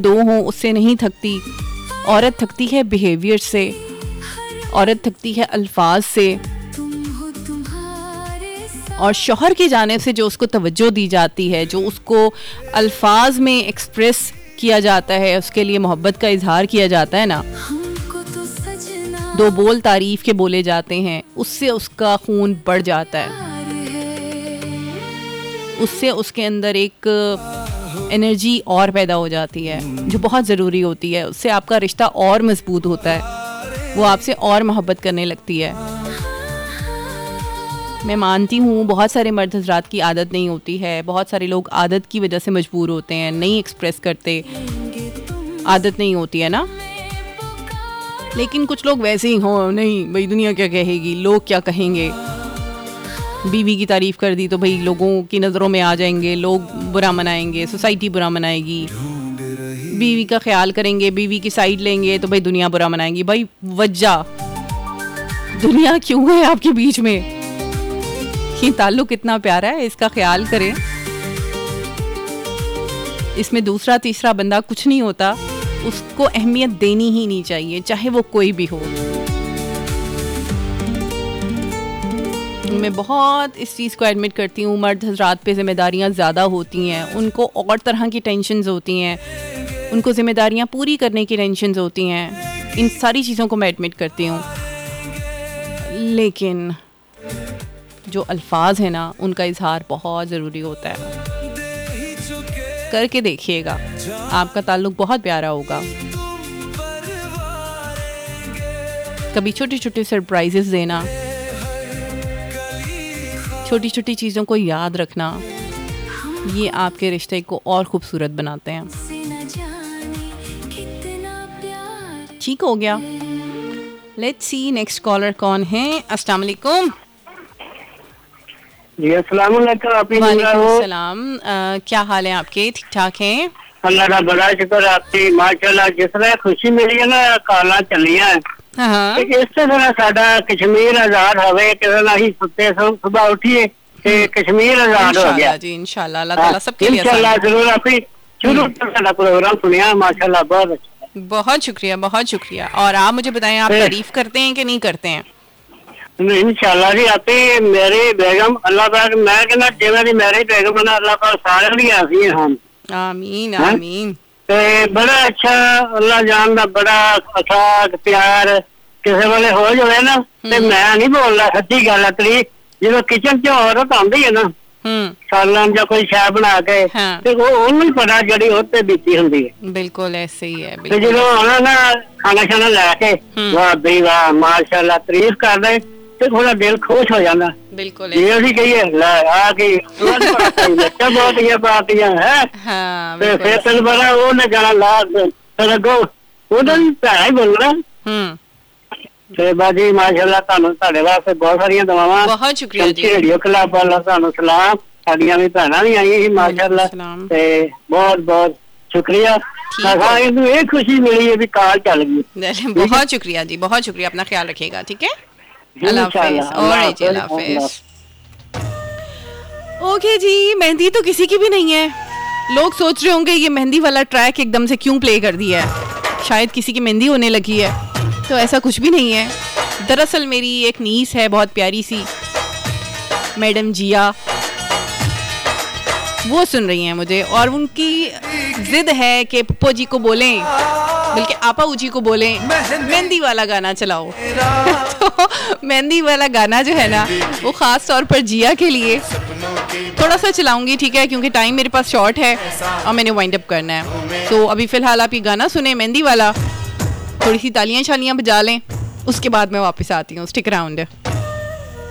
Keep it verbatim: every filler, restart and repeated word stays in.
दो हों उससे नहीं थकती। औरत थकती है बिहेवियर से, औरत थकती है अल्फाज से, और शौहर की जानिब से जो उसको तवज्जो दी जाती है, जो उसको अल्फाज में एक्सप्रेस किया जाता है, उसके लिए मोहब्बत का इजहार किया जाता है ना, दो बोल तारीफ के बोले जाते हैं, उससे उसका खून बढ़ जाता है, उससे उसके अंदर एक एनर्जी और पैदा हो जाती है जो बहुत ज़रूरी होती है। उससे आपका रिश्ता और मजबूत होता है, वो आपसे और मोहब्बत करने लगती है। मैं मानती हूँ बहुत सारे मर्द हज़रात की आदत नहीं होती है, बहुत सारे लोग आदत की वजह से मजबूर होते हैं, नहीं एक्सप्रेस करते, आदत नहीं होती है ना। लेकिन कुछ लोग वैसे ही हों, नहीं भाई दुनिया क्या कहेगी, लोग क्या कहेंगे, बीवी की तारीफ़ कर दी तो भाई लोगों की नज़रों में आ जाएंगे, लोग बुरा मनाएंगे, सोसाइटी बुरा मनाएगी, बीवी का ख्याल करेंगे, बीवी की साइड लेंगे तो भाई दुनिया बुरा मनाएगी। भाई वजह दुनिया क्यों है आपके बीच में, ये ताल्लुक इतना प्यारा है, इसका ख्याल करें। इसमें दूसरा तीसरा बंदा कुछ नहीं होता, उसको अहमियत देनी ही नहीं चाहिए, चाहे वो कोई भी हो। मैं बहुत इस चीज़ को एडमिट करती हूँ, मर्द हज़रात पे ज़िम्मेदारियाँ ज़्यादा होती हैं, उनको और तरह की टेंशन्स होती हैं, उनको ज़िम्मेदारियाँ पूरी करने की टेंशन्स होती हैं, इन सारी चीज़ों को मैं एडमिट करती हूँ। लेकिन जो अल्फाज है ना, उनका इजहार बहुत ज़रूरी होता है। करके देखिएगा, आपका ताल्लुक बहुत प्यारा होगा। कभी छोटे छोटे सरप्राइजेस देना, छोटी छोटी चीज़ों को याद रखना, ये आपके रिश्ते को और खूबसूरत बनाते हैं। ठीक हो गया। लेट्स सी नेक्स्ट कॉलर कौन है। अस्सलाम वालेकुम। जी अस्सलाम वालेकुम। वालेकुम सलाम। क्या हाल है आपके? ठीक ठाक हैं? अल्लाह का बड़ा शुक्र आपकी, माशाल्लाह। जिस तरह खुशी मिली है ना, काला चलिया हाँ। इस तरह साडा कश्मीर आजाद होवे, किसी ना ही सुते सुबह उठिए ते कश्मीर आजाद हो गया जी। इंशाल्लाह अल्लाह ताला सबके लिए इंशाल्लाह जरूर। आपकी शुरू से साडा प्रोग्राम सुनिया, माशाल्लाह बहुत अच्छा। बहुत शुक्रिया, बहुत शुक्रिया। और आप मुझे बताएं, आप तारीफ करते हैं कि नहीं करते हैं? इंशाल्लाह जी। आपे मेरी बेगम अल्लाह पाक, मैं कहना जिवें दी मेरी बेगम ना, अल्लाह पाक सारे दी आफियत हम। आमीन आमीन। ते बड़ा अच्छा अल्लाह जान दा बड़ा अच्छा प्यार किसी वाले हो जाए ना, ते मैं नहीं बोलना, सच्ची गल है। जो किचन च औरत आंदी है ना सालन या कोई शाय बना के, ते वो ओनू ही पता जड़ी ओते बीती हुंदी है। बिल्कुल ऐसे ही है। ते जो आना ना खाना शाना लैके, वाह बई वाह माशाल्लाह तारीफ कर दे, ते थोड़ा दिल खुश हो जाता। बिल्कुल ये भी कहिए ला आ गई अच्छा बहुत ये बातियां है। हां ते फिर तन बड़ा वो ने जाना ला लगो ओदा भी भैणा ही बोलना। हम्म ते बाजी माशाल्लाह, तानू ताडे वास्ते बहुत सारियां दुआवां। बहुत शुक्रिया जी। रेडियो क्लब वाला तानू सलाम, साडियां भी भैणां भी आई ही माशाल्लाह, ते बहुत बहुत शुक्रिया। हां इनू ये खुशी मिली है भी काल चल गई। बहुत शुक्रिया जी, बहुत शुक्रिया। अपना ख्याल रखिएगा, ठीक है? अल्लाह हाफिज़। और जी अल्लाह हाफिज़। ओके जी, मेहंदी तो किसी की भी नहीं है। लोग सोच रहे होंगे ये मेहंदी वाला ट्रैक एकदम से क्यों प्ले कर दिया है, शायद किसी की मेहंदी होने लगी है। तो ऐसा कुछ भी नहीं है। दरअसल मेरी एक नीस है बहुत प्यारी सी, मैडम जिया, वो सुन रही हैं मुझे, और उनकी जिद है कि पप्पो जी को बोलें, बल्कि आपा जी को बोलें मेहंदी वाला गाना चलाओ। तो मेहंदी वाला गाना जो है ना, वो ख़ास तौर पर जिया के लिए थोड़ा सा चलाऊंगी, ठीक है? क्योंकि टाइम मेरे पास शॉर्ट है और मैंने वाइंड अप करना है। तो अभी फ़िलहाल आप ये गाना सुने मेहंदी वाला, थोड़ी सी तालियां शालियां बजा लें, उसके बाद मैं वापस आती हूँ। Stick around.